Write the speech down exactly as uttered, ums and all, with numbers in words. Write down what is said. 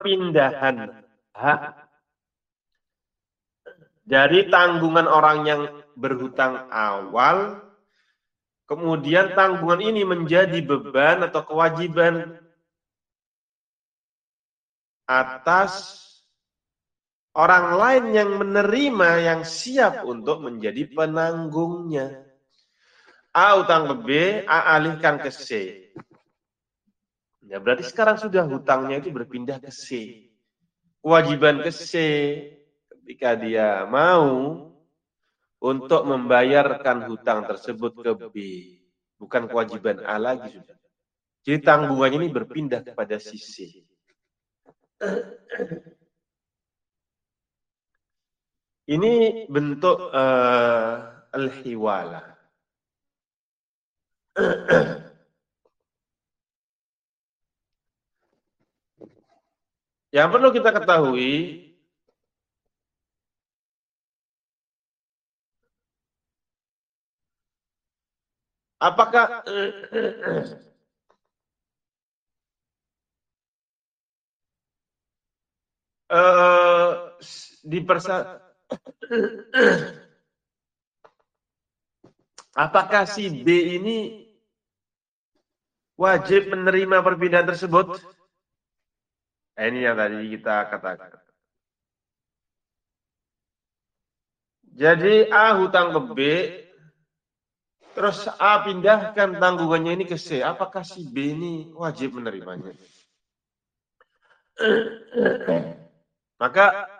perpindahan hak dari tanggungan orang yang berhutang awal, kemudian tanggungan ini menjadi beban atau kewajiban atas orang lain yang menerima, yang siap untuk menjadi penanggungnya. A utang ke B, A alihkan ke C. Ya, berarti sekarang sudah hutangnya itu berpindah ke C. Kewajiban ke C ketika dia mau untuk membayarkan hutang tersebut ke B. Bukan kewajiban A lagi sudah. Jadi tanggungannya ini berpindah kepada si C. Ini bentuk uh, al-hiwalah. Yang perlu kita ketahui, apakah uh, di persa apakah si B ini wajib menerima perpindahan tersebut? Nah, ini yang tadi kita katakan. Jadi A hutang ke B, terus A pindahkan tanggungannya ini ke C. Apakah si B ini wajib menerimanya? Maka